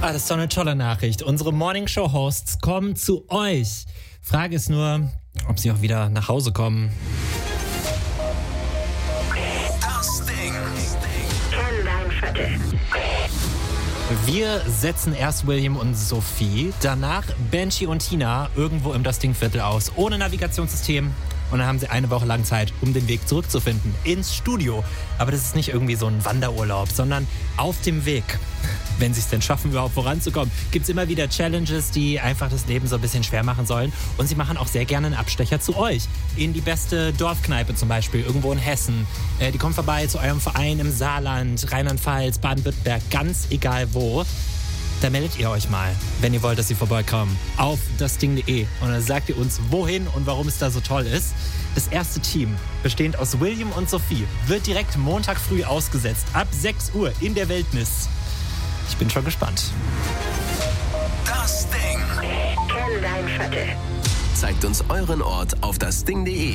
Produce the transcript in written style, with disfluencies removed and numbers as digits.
Das ist doch eine tolle Nachricht. Unsere Morningshow-Hosts kommen zu euch. Frage ist nur, ob sie auch wieder nach Hause kommen. Das Ding. Kenn dein Viertel. Wir setzen erst William und Sophie, danach Benji und Tina irgendwo im Das Ding-Viertel aus, ohne Navigationssystem. Und dann haben sie eine Woche lang Zeit, um den Weg zurückzufinden, ins Studio. Aber das ist nicht irgendwie so ein Wanderurlaub, sondern auf dem Weg. Wenn sie es denn schaffen, überhaupt voranzukommen, gibt es immer wieder Challenges, die einfach das Leben so ein bisschen schwer machen sollen. Und sie machen auch sehr gerne einen Abstecher zu euch. In die beste Dorfkneipe zum Beispiel, irgendwo in Hessen. Die kommen vorbei zu eurem Verein im Saarland, Rheinland-Pfalz, Baden-Württemberg, ganz egal wo. Da meldet ihr euch mal, wenn ihr wollt, dass sie vorbeikommen, auf dasding.de. Und dann sagt ihr uns, wohin und warum es da so toll ist. Das erste Team, bestehend aus William und Sophie, wird direkt Montag früh ausgesetzt, ab 6 Uhr in der Wildnis. Ich bin schon gespannt. Das Ding. Kenn dein Viertel. Zeigt uns euren Ort auf dasding.de.